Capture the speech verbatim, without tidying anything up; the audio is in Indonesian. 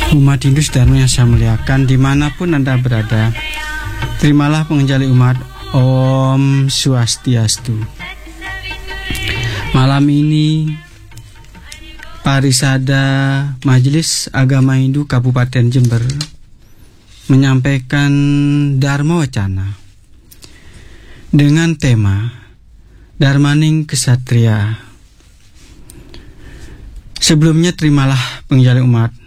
Umat Hindu Dharma yang saya muliakan, dimanapun Anda berada, terimalah pengenjali umat Om Swastiastu. Malam ini Parisada Majelis Agama Hindu Kabupaten Jember menyampaikan Dharma Wacana dengan tema Dharmaning Kesatria. Sebelumnya terimalah pengenjali umat